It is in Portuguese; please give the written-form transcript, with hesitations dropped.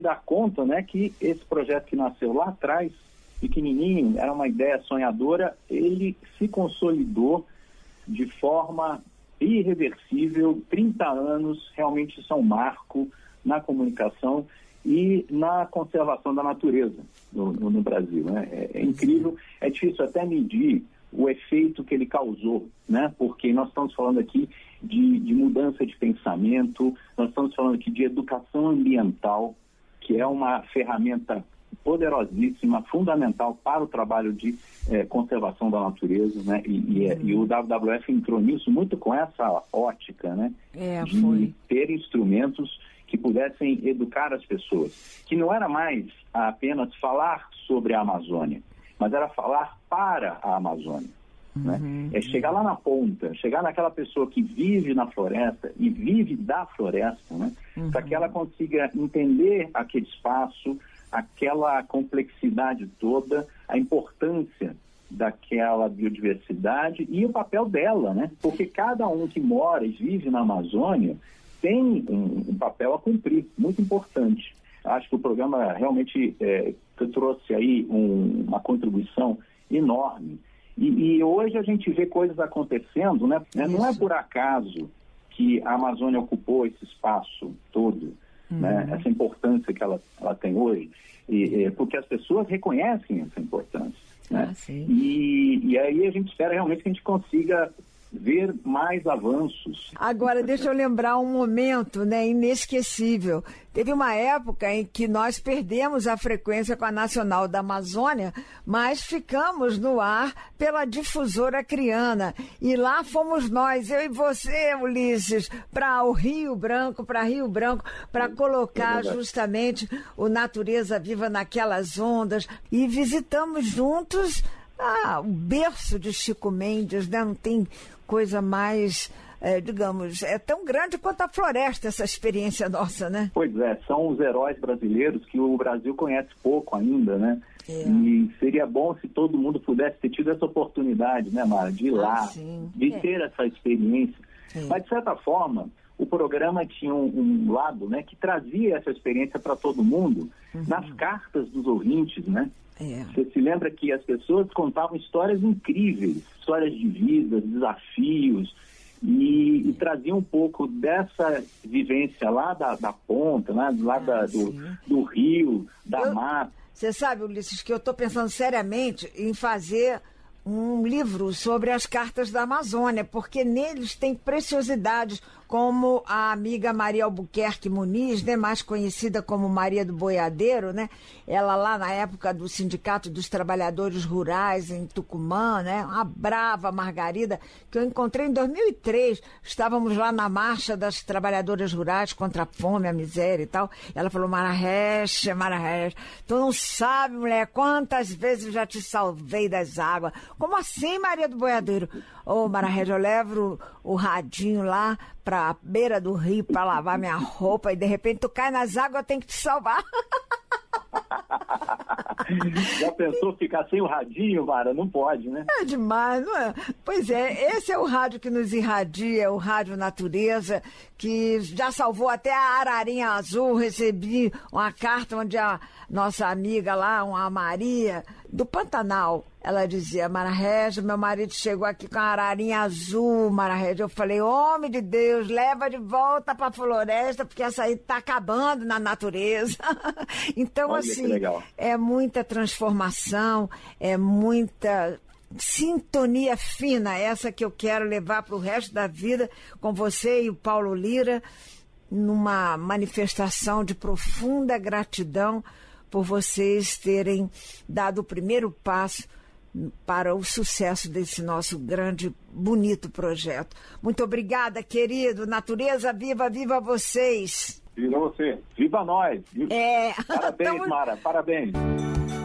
dar conta, né, que esse projeto que nasceu lá atrás, pequenininho, era uma ideia sonhadora, ele se consolidou de forma irreversível. 30 anos, realmente isso é um marco na comunicação e na conservação da natureza no Brasil, né? É incrível, é difícil até medir o efeito que ele causou, né? Porque nós estamos falando aqui de mudança de pensamento, nós estamos falando aqui de educação ambiental, que é uma ferramenta poderosíssima, fundamental para o trabalho de conservação da natureza, né? E o WWF entrou nisso muito com essa ótica, né? De ter instrumentos que pudessem educar as pessoas, que não era mais apenas falar sobre a Amazônia, mas era falar para a Amazônia. Né? É chegar lá na ponta, chegar naquela pessoa que vive na floresta e vive da floresta, né? Para que ela consiga entender aquele espaço, aquela complexidade toda, a importância daquela biodiversidade e o papel dela, né? Porque cada um que mora e vive na Amazônia tem um papel a cumprir, muito importante. Acho que o programa realmente trouxe aí uma contribuição enorme. E hoje a gente vê coisas acontecendo, né? Não é por acaso que a Amazônia ocupou esse espaço todo, né? Essa importância que ela tem hoje, porque as pessoas reconhecem essa importância. Né? E aí a gente espera realmente que a gente consiga ver mais avanços. Agora, deixa eu lembrar um momento, né, inesquecível. Teve uma época em que nós perdemos a frequência com a Nacional da Amazônia, mas ficamos no ar pela difusora Acreana. E lá fomos nós, eu e você, Ulisses, para o Rio Branco, para colocar justamente o Natureza Viva naquelas ondas. E visitamos juntos o berço de Chico Mendes, né? Não tem coisa mais, digamos, é tão grande quanto a floresta essa experiência nossa, né? Pois é, são os heróis brasileiros que o Brasil conhece pouco ainda, né? E seria bom se todo mundo pudesse ter tido essa oportunidade, né, Mara, de ir lá, de ter essa experiência. Mas, de certa forma, o programa tinha um lado, né, que trazia essa experiência para todo mundo nas cartas dos ouvintes, né? Você se lembra que as pessoas contavam histórias incríveis, histórias de vida, desafios, e traziam um pouco dessa vivência lá da ponta, né, lá do rio, da mata. Você sabe, Ulisses, que eu estou pensando seriamente em fazer um livro sobre as cartas da Amazônia, porque neles tem preciosidades, como a amiga Maria Albuquerque Muniz, né, mais conhecida como Maria do Boiadeiro, né? Ela lá na época do Sindicato dos Trabalhadores Rurais em Tucumã, né? Uma brava Margarida, que eu encontrei em 2003. Estávamos lá na marcha das trabalhadoras rurais contra a fome, a miséria e tal. Ela falou: Mararreche, tu não sabe, mulher, quantas vezes eu já te salvei das águas. Como assim, Maria do Boiadeiro? Ô, Mararreche, eu levo o radinho lá pra beira do rio pra lavar minha roupa e de repente tu cai nas águas, eu tenho que te salvar. Já pensou ficar sem o radinho, Mara? Não pode, né? É demais, não é? Pois é, esse é o rádio que nos irradia, o Rádio Natureza, que já salvou até a ararinha azul. Recebi uma carta onde a nossa amiga lá, a Maria, do Pantanal, ela dizia: Mararreche, meu marido chegou aqui com a ararinha azul, Mararreche. Eu falei: homem de Deus, leva de volta pra floresta, porque essa aí tá acabando na natureza. Então, olha, assim, é muita transformação, é muita sintonia fina, essa que eu quero levar para o resto da vida com você e o Paulo Lira, numa manifestação de profunda gratidão por vocês terem dado o primeiro passo para o sucesso desse nosso grande, bonito projeto. Muito obrigada, querido. Natureza Viva, viva vocês! Viva você! Viva nós! Parabéns, Mara, parabéns!